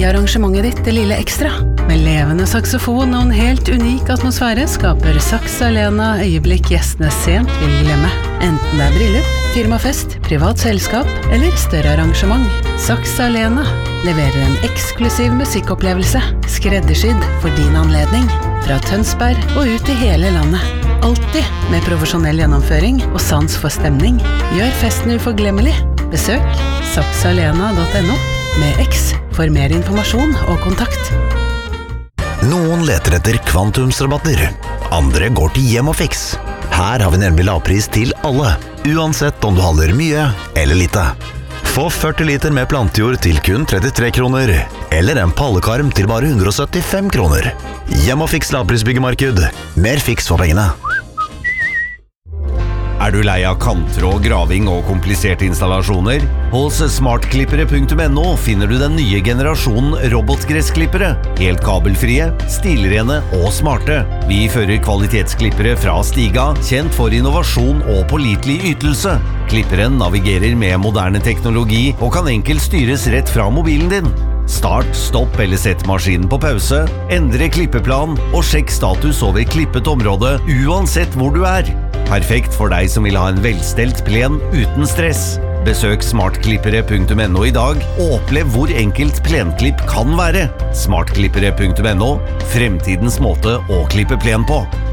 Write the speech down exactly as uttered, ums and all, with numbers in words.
arrangementet ditt det lille ekstra. Med levende saksofon og en helt unik atmosfære skaper Saks Arena øyeblikk gjestene sent vil glemme. Enten det er bryllup, firmafest, privat selskap eller større arrangement. Saks Arena leverer en eksklusiv musikkopplevelse, skreddersydd for din anledning. Fra Tønsberg og ut i hele landet. Alltid med profesjonell gjennomføring og sans for stemning. Gjør festen uforglemmelig. Besøk saksalena punktum no med X for mer informasjon og kontakt. Noen leter etter kvantumsrabatter. Andre går til Hjemmofix. Her har vi nemlig lavpris til alle, uansett om du handler mye eller lite. Få førti liter med plantejord til kun trettitre kroner, eller en pallekarm til bare hundre og syttifem kroner. Hjemmofix lavprisbyggemarked. Mer fiks for pengene. Er du lei av kanttråd, graving og kompliserte installasjoner? Hos smartklippere punktum no finner du den nye generasjonen robotgressklippere. Helt kabelfrie, stilrene og smarte. Vi fører kvalitetsklippere fra Stiga, kjent for innovasjon og pålitelig ytelse. Klipperen navigerer med moderne teknologi og kan enkelt styres rett fra mobilen din. Start, stopp eller sett maskinen på pause, endre klippeplan og sjekk status over klippet område uansett hvor du er. Perfekt for deg som vil ha en velstelt plen uten stress. Besøk smartklippere punktum no i dag og opplev hvor enkelt plenklipp kan være. smartklippere punktum no, fremtidens måte å klippe plen på.